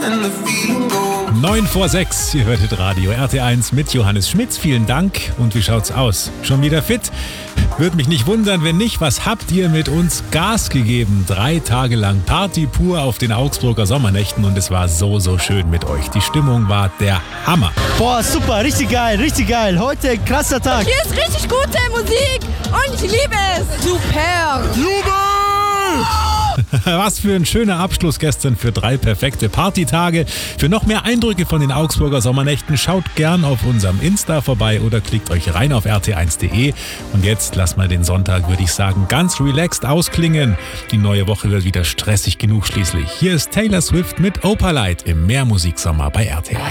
9:06, ihr hörtet Radio RT1 mit Johannes Schmitz. Vielen Dank. Und wie schaut's aus? Schon wieder fit? Würde mich nicht wundern, wenn nicht. Was habt ihr mit uns Gas gegeben? 3 Tage lang Party pur auf den Augsburger Sommernächten und es war so schön mit euch. Die Stimmung war der Hammer. Boah, super, richtig geil. Heute ein krasser Tag. Hier ist richtig gute Musik und ich liebe es. Super. Was für ein schöner Abschluss gestern für 3 perfekte Partytage. Für noch mehr Eindrücke von den Augsburger Sommernächten schaut gern auf unserem Insta vorbei oder klickt euch rein auf rt1.de. Und jetzt lasst mal den Sonntag, würde ich sagen, ganz relaxed ausklingen. Die neue Woche wird wieder stressig genug schließlich. Hier ist Taylor Swift mit Opalite im Mehrmusiksommer bei RT1.